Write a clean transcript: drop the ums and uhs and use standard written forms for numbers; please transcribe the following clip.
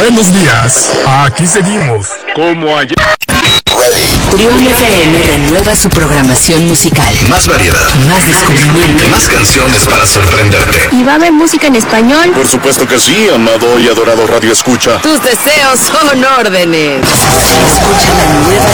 Buenos días, aquí seguimos, como ayer. Trión FM renueva su programación musical. Más variedad, Más descubrimiento. más canciones para sorprenderte. ¿Y va a haber música en español? Por supuesto que sí, amado y adorado Radio Escucha. Tus deseos son órdenes. Escucha la nueva